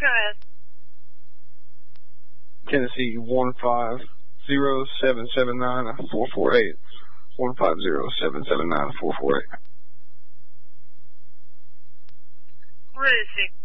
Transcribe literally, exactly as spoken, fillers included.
Go ahead. Tennessee one five zero seven seven nine four four eight. One five zero seven seven nine four four eight. Where is he?